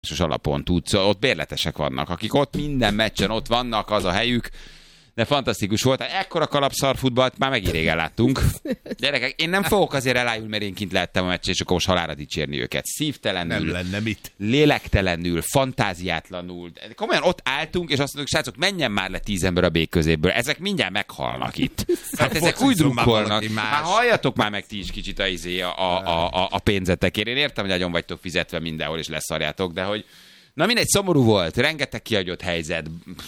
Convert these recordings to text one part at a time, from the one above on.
alapon tudsz, ott bérletesek vannak, akik ott minden meccsen ott vannak, az a helyük, de fantasztikus volt. Ekkora kalapszarfutballt már megint régen láttunk. Gyerekek, én nem fogok azért elájulni, mert én kint lehettem a meccsen, és akkor most halálra dicsérni őket. Szívtelenül, nem lenne mit. Lélektelenül, fantáziátlanul. Komolyan ott álltunk, és azt mondjuk, srácok, menjen már le 10 ember a bék közéből. Ezek mindjárt meghalnak itt. Hát ezek úgy drukkolnak. Már halljatok már meg ti is kicsit a pénzetekért. Én értem, hogy nagyon vagytok fizetve mindenhol, és leszarjátok, de hogy na mindegy, szomorú volt, rengeteg kihagyott helyzet,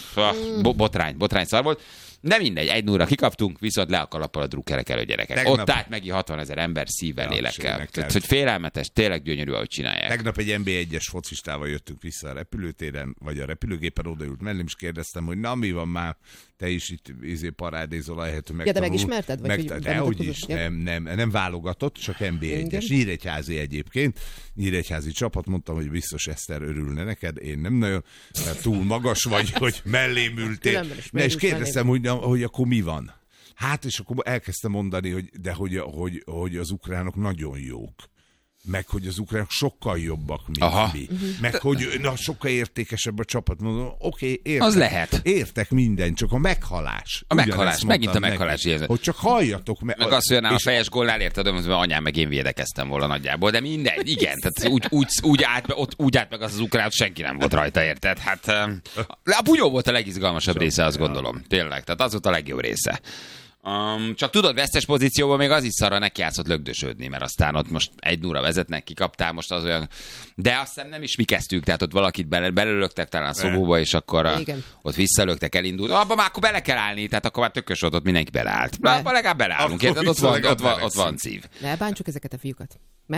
botrány szar volt, de mindegy, 1-0-ra kikaptunk, viszont le a kalappal a drukkerek elő, gyerekek. Tegnap... Ott állt megint 60 000 ember szívvel, lélekkel. Tehát, hogy félelmetes, tényleg gyönyörű, ahogy csinálják. Tegnap egy NB1-es focistával jöttünk vissza a repülőtéren, vagy a repülőgépen, odaült mellém, és kérdeztem, hogy na mi van már, te is itt parádézol, ahelyett, hogy megtanul. Ja, de megismerted? Vagy dehogy is, nem válogatott, csak NB1-es. Nyíregyházi egyébként. Nyíregyházi csapat, mondtam, hogy biztos Eszter örülne neked, én nem nagyon, mert túl magas vagy, hogy mellém ültél. És kérdeztem, hogy akkor mi van? Hát, és akkor elkezdtem mondani, hogy az ukránok nagyon jók. Meg, hogy az ukránok sokkal jobbak, mint mi. Meg, hogy sokkal értékesebb a csapat. Mondom, oké, értek. Az lehet. Értek minden, csak a meghalás. A meghalás, megint a meghalás érzet. Hogy csak halljatok. Meg azt, hogy a fejes góllál érted, hogy anyám meg én védekeztem volna nagyjából, de mindegy, igen. Tehát úgy állt meg az ukrán, senki nem volt rajta, érted? Hát a bunyó volt a legizgalmasabb része, azt gondolom. Tényleg, tehát az volt a legjobb része. Csak tudod, vesztes pozícióban még az is szarra neki játszott lögdösödni, mert aztán ott most 1-0 vezetnek, kikaptál, most az olyan... De azt hiszem nem is mi kezdtük, tehát ott valakit belölögtek talán a szobóba, és akkor ott visszalögtek, elindult. Abba már akkor bele kell állni, tehát akkor már tökös volt, ott mindenki beleállt. Abba legalább beleállunk, érted? Ott van szív. Ne bántsuk ezeket a fiúkat.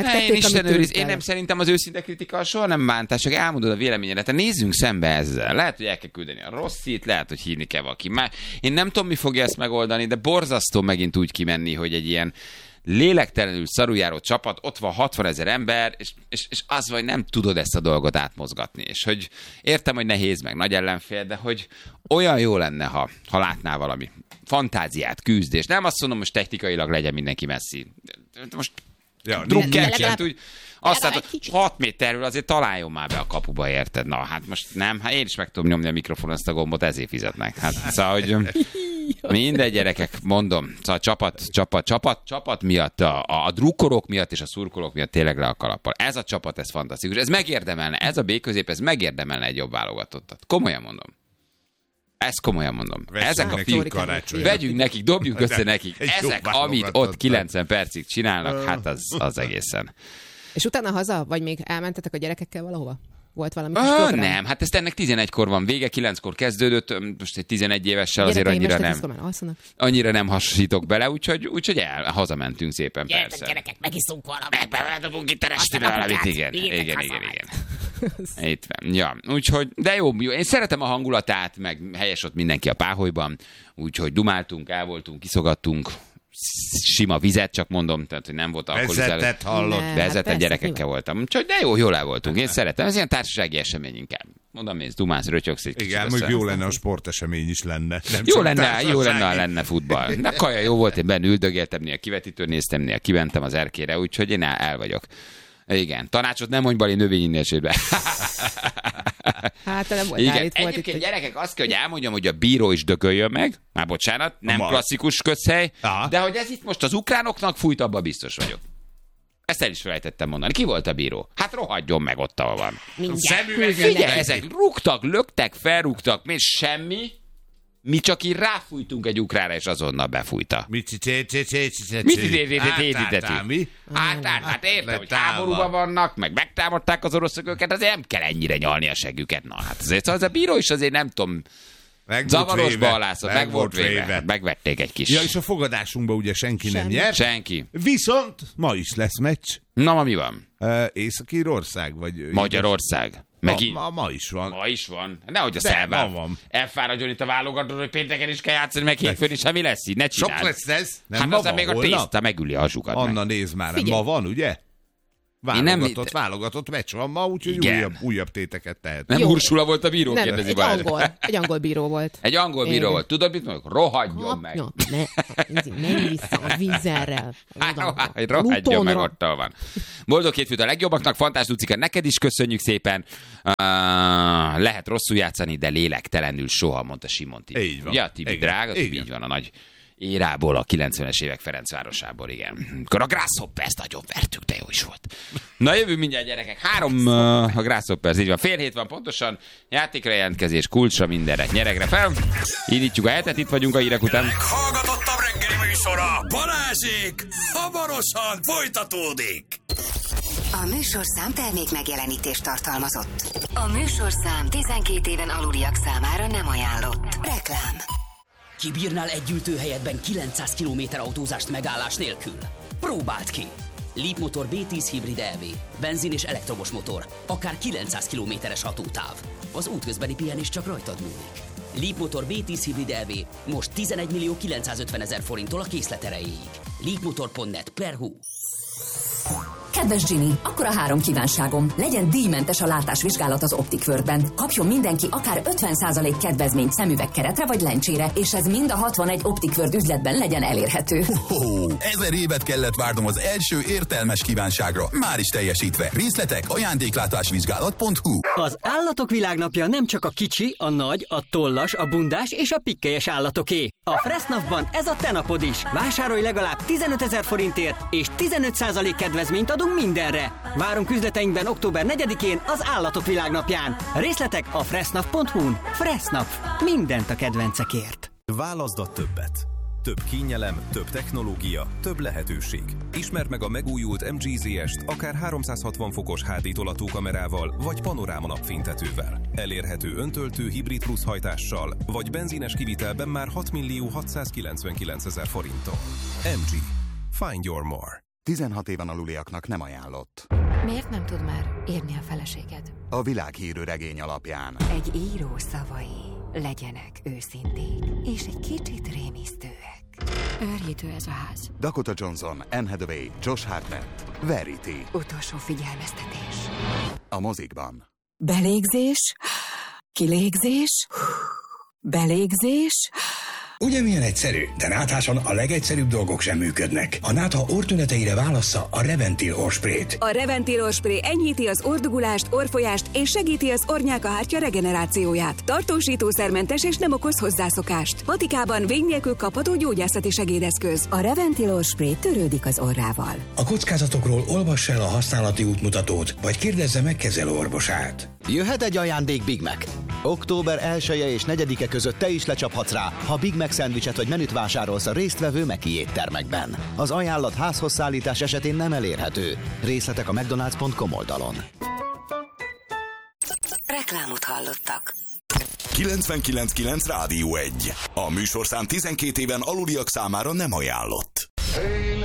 Én nem szerintem az őszinte kritika soha nem bántás, csak elmondod a véleményedet. Nézzünk szembe ezzel. Lehet, hogy el kell küldeni a rosszit, lehet, hogy hívni kell valaki. Én nem tudom, mi fogja ezt megoldani, de borzasztó megint úgy kimenni, hogy egy ilyen lélektelenül szarujáró csapat, ott van 60 000 ember, és az, hogy nem tudod ezt a dolgot átmozgatni. És hogy értem, hogy nehéz, meg nagy ellenfél, de hogy olyan jó lenne, ha látnál valami fantáziát, küzdést. Nem azt mondom, most technikailag legyen mindenki messzi. Most drukkerként úgy azt látod, 6 méterről azért találjon már be a kapuba, érted? Na, hát most nem, hát én is meg tudom nyomni a mikrofon, azt a gombot, ezért fizetnek. Hát szóval, hogy mindegy, gyerekek, mondom, szóval csapat miatt, a drukkolók miatt és a szurkolók miatt tényleg le a kalappal. Ez a csapat, ez fantasztikus. Ez megérdemelne, ez a B-közép, ez megérdemelne egy jobb válogatottat. Komolyan mondom. Ezt komolyan mondom. Ezek a fiúk, vegyünk nekik, dobjuk össze nekik. Ezek, amit ott 90 percig csinálnak, hát az egészen. És utána haza? Vagy még elmentetek a gyerekekkel valahova? Volt valami nem, hát ezt ennek 11-kor van vége, 9-kor kezdődött, most egy 11 évessel azért annyira nem hasonlítok bele, úgyhogy hazamentünk szépen, persze. Gyerekek, megiszunk valamit. Megdobunk itt valamit, igen. Itt van. Ja, úgyhogy, de jó, én szeretem a hangulatát, meg helyes ott mindenki a páholyban, úgyhogy dumáltunk, el voltunk, kiszogattunk, sima vizet, csak mondom, tehát hogy nem volt alkoholizáló. Vezetett hallott. Vezetett gyerekekkel voltam. Úgyhogy de jó, jól el voltunk. Én szeretem. Ez ilyen társasági esemény inkább. Mondom, mész, dumálsz, rötyögsz egy kicsit. Igen, mondjuk jó lenne, a sportesemény is lenne. Jó lenne futball. De kaja jó volt, én benne üldögéltem, néha kivetítőn néztem, néha kimentem az erkére, úgyhogy én el vagyok. Igen, tanácsot nem mondj Bali növényinnésébe. Hát nem volt. Igen, egyébként gyerekek, azt kell, hogy elmondjam, hogy a bíró is dököljön meg. Már bocsánat, nem klasszikus közhely, de hogy ez itt most az ukránoknak fújt, abban biztos vagyok. Ezt el is felejtettem mondani. Ki volt a bíró? Hát rohadjon meg ott, ahol van. Figyelj, ezek rúgtak, löktek, felrúgtak, még semmi. Mi csak így ráfújtunk egy ukrára, és azonnal befújta. Mit Hát értem, hogy háborúban vannak, meg megtámadták az oroszok őket, azért nem kell ennyire nyalni a següket. Na, hát azért az a bíró is azért nem tudom, zavarosba alászott, meg volt véve. Megvették egy kis. Ja, és a fogadásunkban ugye senki nem nyert. Senki. Viszont ma is lesz meccs. Na, mi van? Észak-Írország, vagy... Magyarország. Ma is van. Ma is van. Nehogy a szelván elfáradjon itt a válogatón, hogy pénteken is kell játszani, meg hétfőn is, mi lesz így, ne csináld. Sok lesz ez. Nem, hát aztán még a tészta megüli a zsukat. Anna, nézd már, ma van, ugye? Válogatott meccs van ma, úgyhogy újabb téteket tehet. Nem Ursula volt a bíró, kérdezi Balázs. Egy angol bíró volt. Egy angol bíró volt. Tudod, mit mondjuk? Rohadjon meg. Menj vissza a vízerrel. Rohadjon meg, ott van. Boldog hétfőt a legjobbaknak, Fantás Lucika, neked is köszönjük szépen. Lehet rosszul játszani, de lélektelenül soha, mondta Simon Tibi. Így van. Ja, Tibi drága, Tibi, így van a nagy érából, a 90-es évek Ferencvárosából, igen. Akkor a Grasshoppers nagyon vertük, de jó is volt. Na, jövünk mindjárt, gyerekek. 3 a Grasshoppers, így van. 6:30 van pontosan. Játékra jelentkezés, kulcsra, mindenre, nyeregre fel. Indítjuk a hetet, itt vagyunk a hírek után. Meghallgatottabb reggeli műsora, Balázsék, hamarosan folytatódik. A műsorszám termék megjelenítést tartalmazott. A műsorszám 12 éven aluliak számára nem ajánlott. Reklám. Kibírnál egy ültőhelyetben 900 km autózást megállás nélkül? Próbáld ki! Leapmotor B10 hibrid EV, benzin és elektromos motor, akár 900 km-es hatótáv. Az útközbeni pihenés csak rajtad múlik. Leapmotor B10 hibrid EV most 11.950.000 forinttól a készlet erejéig. Leapmotor.net/hu. Kedves Ginny, akkor a 3 kívánságom. Legyen díjmentes a látásvizsgálat az Optic World-ben. Kapjon mindenki akár 50% kedvezményt szemüvegkeretre vagy lencsére, és ez mind a 61 Optic World üzletben legyen elérhető. 1000 évet kellett várnom az első értelmes kívánságra. Már is teljesítve. Részletek ajándéklátásvizsgálat.hu. Az Állatok Világnapja nem csak a kicsi, a nagy, a tollas, a bundás és a pikkelyes állatoké. A Fressnapban ez a te napod is. Vásárolj legalább 15 000 forintért, és 15% kedvezményt adunk mindenre. Várunk üzleteinkben október 4-én az Állatok Világnapján. Részletek a fressnap.hu-n. Fressnap. Mindent a kedvencekért. Válaszd a többet. Több kényelem, több technológia, több lehetőség. Ismerd meg a megújult MG ZS-t akár 360 fokos HD tolatókamerával vagy panoráma napfénytetővel. Elérhető öntöltő hibrid plusz hajtással, vagy benzines kivitelben már 6.699.000 forinttal. MG. Find your more. 16 éven aluliaknak nem ajánlott. Miért nem tud már írni a feleséged? A világhírű regény alapján. Egy író szavai legyenek őszinték, és egy kicsit rémisztőek. Őrjítő ez a ház. Dakota Johnson, Anne Hathaway, Josh Hartnett, Verity. Utolsó figyelmeztetés. A mozikban. Belégzés, kilégzés, belégzés. Ugye milyen egyszerű, de nátháson a legegyszerűbb dolgok sem működnek. A nátha orrtüneteire válassza a Reventil orrsprayt. A Reventil orrspray enyhíti az orrdugulást, orrfolyást és segíti az orrnyálkahártya regenerációját. Tartósítószermentes és nem okoz hozzászokást. Patikában vég nélkül kapható gyógyászati segédeszköz. A Reventil orrspray törődik az orrával. A kockázatokról olvass el a használati útmutatót, vagy kérdezze meg kezelőorvosát. Jöhet egy ajándék Big Mac. Október 1-e és 4-e között te is lecsaphatsz rá, ha Big Mac szendvicset vagy menüt vásárolsz a résztvevő Meki éttermekben. Az ajánlat házhoz szállítás esetén nem elérhető. Részletek a mcdonalds.com oldalon. Reklámot hallottak. 99.9 Rádió 1. A műsorszám 12 éven aluliak számára nem ajánlott.